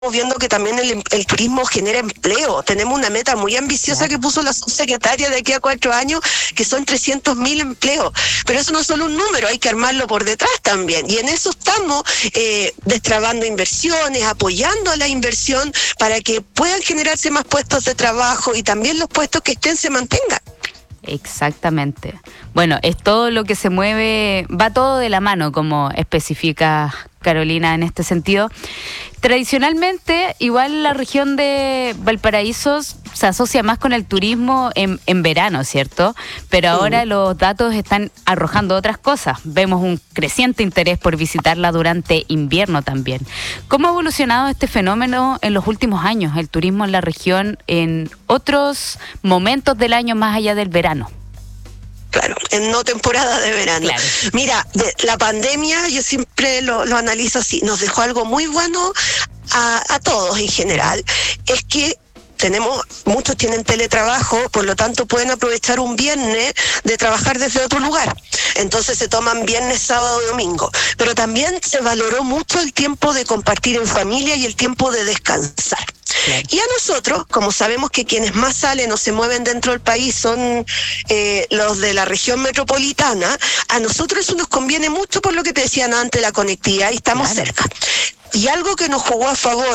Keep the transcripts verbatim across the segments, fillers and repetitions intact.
viendo que también el, el turismo genera empleo. Tenemos una meta muy ambiciosa que puso la subsecretaria de aquí a cuatro años, que son trescientos mil empleos. Pero eso no es solo un número, hay que armarlo por detrás también. Y en eso estamos eh, destrabando inversiones, apoyando a la inversión para que puedan generarse más puestos de trabajo y también los puestos que estén se mantengan. Exactamente. Bueno, es todo lo que se mueve, va todo de la mano, como especifica Carolina en este sentido. Tradicionalmente, igual la región de Valparaíso se asocia más con el turismo en, en verano, ¿cierto? Pero ahora los datos están arrojando otras cosas. Vemos un creciente interés por visitarla durante invierno también. ¿Cómo ha evolucionado este fenómeno en los últimos años, el turismo en la región en otros momentos del año más allá del verano? Claro, en no temporada de verano. Claro. Mira, de, la pandemia, yo siempre lo, lo analizo así, nos dejó algo muy bueno a, a todos en general, es que tenemos, muchos tienen teletrabajo, por lo tanto pueden aprovechar un viernes de trabajar desde otro lugar. Entonces se toman viernes, sábado y domingo. Pero también se valoró mucho el tiempo de compartir en familia y el tiempo de descansar. Claro. Y a nosotros, como sabemos que quienes más salen o se mueven dentro del país son eh, los de la región metropolitana, a nosotros eso nos conviene mucho por lo que te decían antes, la conectividad, y estamos claro. cerca. Y algo que nos jugó a favor,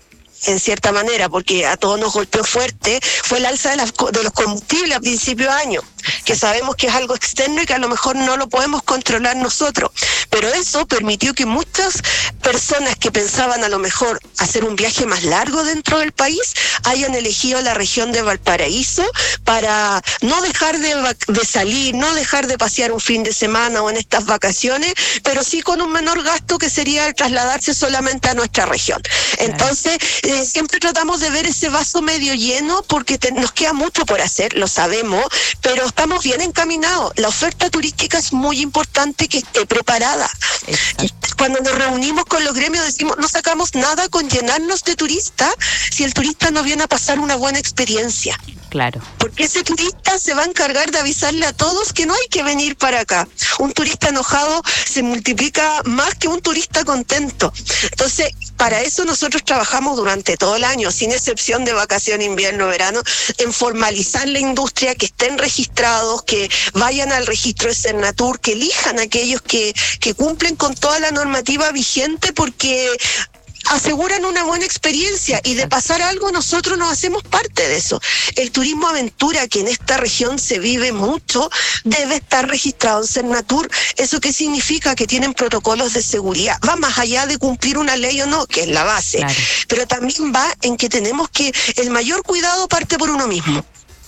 en cierta manera, porque a todos nos golpeó fuerte, fue el alza de, las, de los combustibles a principio de año, que sabemos que es algo externo y que a lo mejor no lo podemos controlar nosotros, pero eso permitió que muchas personas que pensaban a lo mejor hacer un viaje más largo dentro del país hayan elegido la región de Valparaíso para no dejar de, de salir, no dejar de pasear un fin de semana o en estas vacaciones, pero sí con un menor gasto que sería el trasladarse solamente a nuestra región. Entonces, eh, siempre tratamos de ver ese vaso medio lleno porque te, nos queda mucho por hacer, lo sabemos, pero estamos bien encaminados. La oferta turística es muy importante que esté preparada. Exacto. Cuando nos reunimos con los gremios decimos, no sacamos nada con llenarnos de turistas si el turista no viene a pasar una buena experiencia. Claro. Porque ese turista se va a encargar de avisarle a todos que no hay que venir para acá. Un turista enojado se multiplica más que un turista contento. Entonces, para eso nosotros trabajamos durante todo el año, sin excepción de vacación, invierno, verano, en formalizar la industria, que estén registrados, que vayan al registro de Cernatur, que elijan a aquellos que, que cumplen con toda la normativa vigente, porque aseguran una buena experiencia y de pasar algo nosotros nos hacemos parte de eso. El turismo aventura, que en esta región se vive mucho, debe estar registrado en Cernatur. ¿Eso qué significa? Que tienen protocolos de seguridad. Va más allá de cumplir una ley o no, que es la base, claro. Pero también va en que tenemos que, el mayor cuidado parte por uno mismo.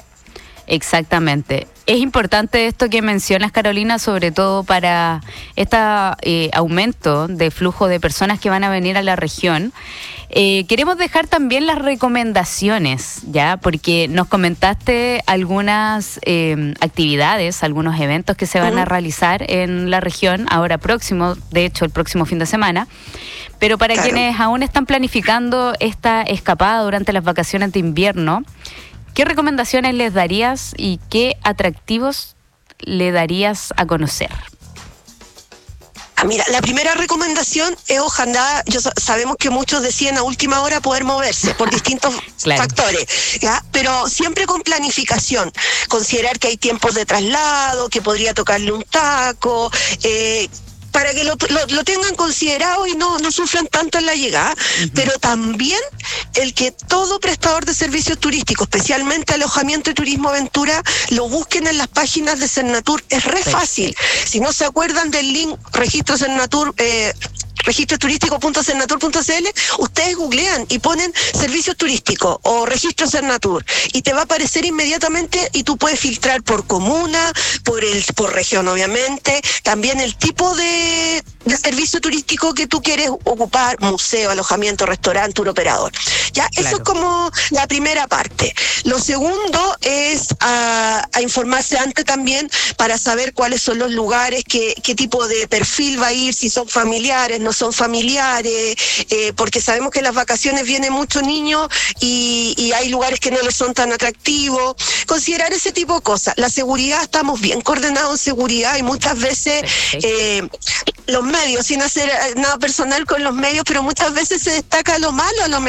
Exactamente. Es importante esto que mencionas, Carolina, sobre todo para este eh, aumento de flujo de personas que van a venir a la región. Eh, queremos dejar también las recomendaciones, ya, porque nos comentaste algunas eh, actividades, algunos eventos que se van uh-huh. a realizar en la región ahora próximo, de hecho el próximo fin de semana. Pero para claro. quienes aún están planificando esta escapada durante las vacaciones de invierno, ¿qué recomendaciones les darías y qué atractivos le darías a conocer? Ah, mira, la primera recomendación es ojalá, yo sabemos que muchos deciden a última hora poder moverse por distintos claro. factores, ¿ya? Pero siempre con planificación, considerar que hay tiempos de traslado, que podría tocarle un taco, eh, para que lo, lo, lo tengan considerado y no, no sufran tanto en la llegada, uh-huh. pero también el que todo prestador de servicios turísticos, especialmente alojamiento y turismo aventura, lo busquen en las páginas de Cernatur. Es re fácil. Si no se acuerdan del link registro Cernatur, eh, registro turístico punto cernatur punto c l, ustedes googlean y ponen servicios turísticos o registro Cernatur y te va a aparecer inmediatamente y tú puedes filtrar por comuna, por el por región obviamente, también el tipo de, de servicio turístico que tú quieres ocupar, museo, alojamiento, restaurante, tour operador. Ya, claro. Eso es como la primera parte. Lo segundo es a, a informarse antes también para saber cuáles son los lugares, qué, qué tipo de perfil va a ir, si son familiares, no son familiares, eh, porque sabemos que en las vacaciones vienen muchos niños y, y hay lugares que no les son tan atractivos. Considerar ese tipo de cosas. La seguridad, estamos bien coordinados en seguridad y muchas veces eh, los medios, sin hacer nada personal con los medios, pero muchas veces se destaca lo malo, a lo